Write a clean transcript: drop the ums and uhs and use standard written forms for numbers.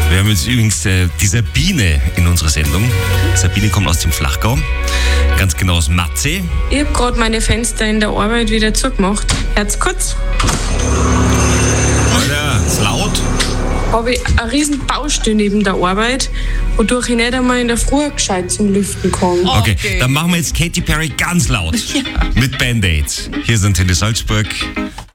Wir haben jetzt übrigens die Sabine in unserer Sendung. Sabine kommt aus dem Flachgau, ganz genau aus Matzee. Ich habe gerade meine Fenster in der Arbeit wieder zugemacht. Hört's kurz? Alter, ist laut. Habe ich eine riesen Baustelle neben der Arbeit, wodurch ich nicht einmal in der Früh gescheit zum Lüften kann. Okay, dann machen wir jetzt Katy Perry ganz laut. Mit Band-Aids. Hier sind Antenne Salzburg.